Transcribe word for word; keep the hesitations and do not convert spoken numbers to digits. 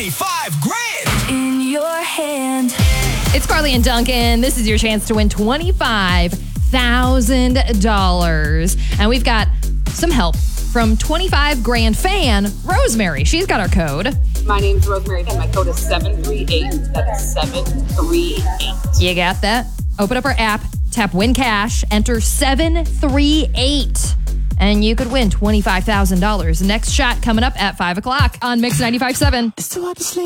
twenty-five grand in your hand. It's Carly and Duncan. This is your chance to win twenty-five thousand dollars. And we've got some help from twenty-five grand fan, Rosemary. She's got our code. My name's Rosemary, and my code is seven three eight. That's seven three eight. You got that? Open up our app, tap Win Cash, enter seven three eight, and you could win twenty-five thousand dollars. Next shot coming up at five o'clock on Mix ninety-five point seven. It's too hard to sleep.